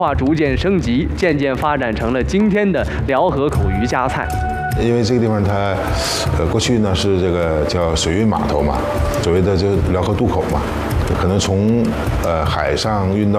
话逐渐升级，渐渐发展成了今天的辽河口渔家菜。 因为这个地方它，过去呢是这个叫水运码头嘛，所谓的就辽河渡口嘛，可能从海上运到